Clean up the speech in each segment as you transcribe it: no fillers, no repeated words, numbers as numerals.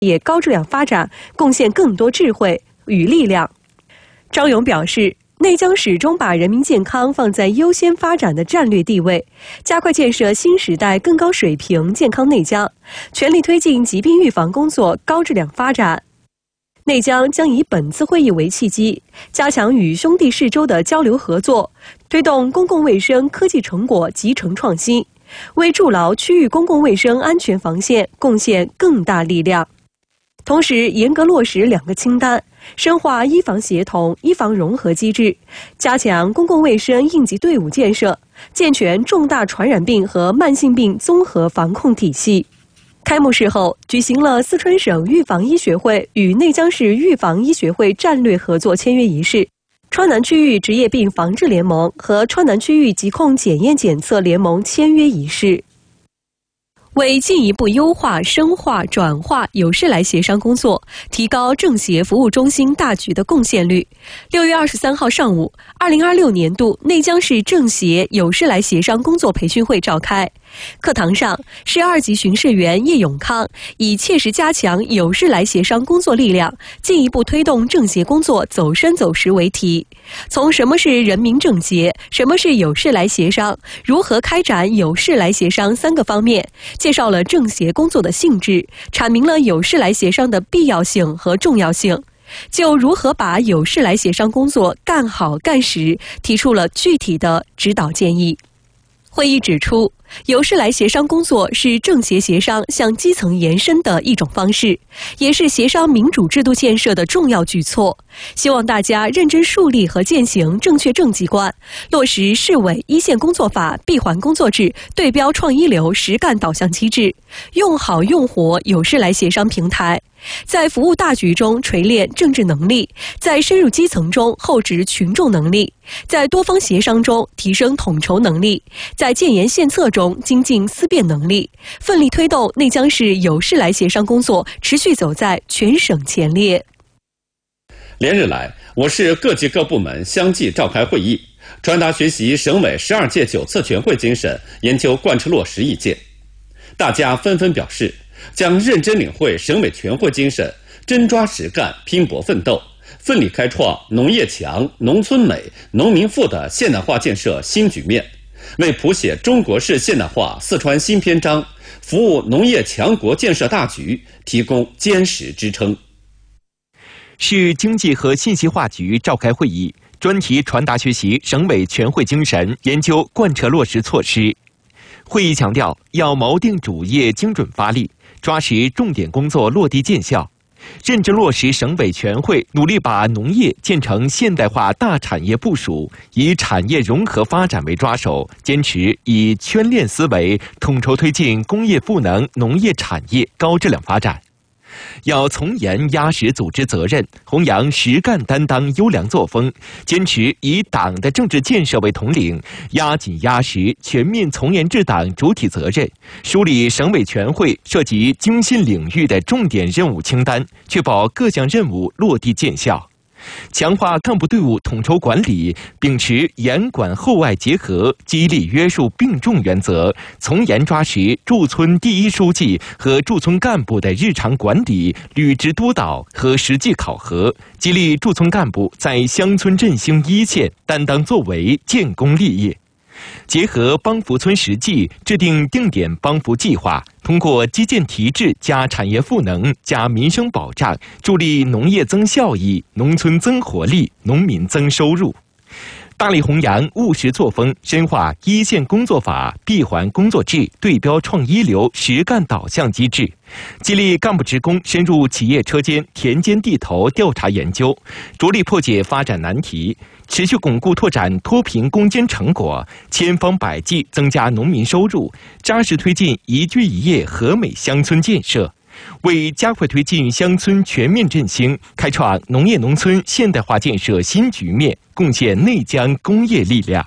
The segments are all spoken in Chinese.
业高质量发展贡献更多智慧与力量。张勇表示，内江始终把人民健康放在优先发展的战略地位，加快建设新时代更高水平健康内江，全力推进疾病预防工作高质量发展。内江将以本次会议为契机，加强与兄弟市州的交流合作，推动公共卫生科技成果集成创新，为筑牢区域公共卫生安全防线贡献更大力量。同时，严格落实2个清单，深化医防协同、医防融合机制，加强公共卫生应急队伍建设，健全重大传染病和慢性病综合防控体系。开幕式后，举行了四川省预防医学会与内江市预防医学会战略合作签约仪式，川南区域职业病防治联盟和川南区域疾控检验检测联盟签约仪式。为进一步优化、深化、转化有事来协商工作，提高政协服务中心大局的贡献率，6月23号上午，2026年度内江市政协有事来协商工作培训会召开。课堂上，市2级巡视员叶永康以切实加强有事来协商工作力量，进一步推动政协工作走深走实为题，从什么是人民政协、什么是有事来协商、如何开展有事来协商3个方面，介绍了政协工作的性质，阐明了有事来协商的必要性和重要性，就如何把有事来协商工作干好干实，提出了具体的指导建议。会议指出，有事来协商工作是政协协商向基层延伸的一种方式，也是协商民主制度建设的重要举措。希望大家认真树立和践行正确政绩观，落实市委一线工作法、闭环工作制、对标创一流实干导向机制，用好用活有事来协商平台，在服务大局中锤炼政治能力，在深入基层中厚植群众能力，在多方协商中提升统筹能力，在建言献策中精进思辨能力，奋力推动内江市有事来协商工作持续走在全省前列。 连日来，我市各级各部门相继召开会议，传达学习省委12届9次全会精神，研究贯彻落实意见。大家纷纷表示，将认真领会省委全会精神，真抓实干，拼搏奋斗，奋力开创农业强、农村美、农民富的现代化建设新局面，为谱写中国式现代化四川新篇章、服务农业强国建设大局提供坚实支撑。 市经济和信息化局召开会议，专题传达学习省委全会精神，研究贯彻落实措施。会议强调，要锚定主业，精准发力，抓实重点工作落地见效，认真落实省委全会努力把农业建成现代化大产业部署，以产业融合发展为抓手，坚持以圈链思维统筹推进工业赋能农业产业高质量发展。要从严压实组织责任，弘扬实干担当优良作风，坚持以党的政治建设为统领，压紧压实全面从严治党主体责任，梳理省委全会涉及精信领域的重点任务清单，确保各项任务落地见效。强化干部队伍统筹管理，秉持严管后外结合、激励约束并重原则，从严抓实驻村第一书记和驻村干部的日常管理、履职督导和实际考核，激励驻村干部在乡村振兴一线担当作为、建功立业。结合帮扶村实际，制定定点帮扶计划，通过基建提质加产业赋能加民生保障，助力农业增效益、农村增活力、农民增收入。大力弘扬务实作风，深化一线工作法、闭环工作制、对标创一流实干导向机制，激励干部职工深入企业车间、田间地头调查研究，着力破解发展难题，持续巩固拓展脱贫攻坚成果，千方百计增加农民收入，扎实推进宜居宜业和美乡村建设，为加快推进乡村全面振兴，开创农业农村现代化建设新局面，贡献内江工业力量。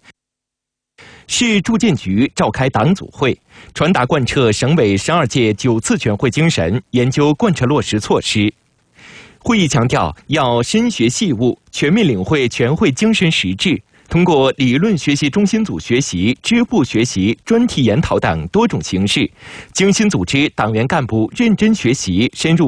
市住建局召开党组会，传达贯彻省委12届9次全会精神，研究贯彻落实措施。会议强调，要深学细务，全面领会全会精神实质， 通过理论学习中心组学习、支部学习、专题研讨等多种形式，精心组织党员干部认真学习、深入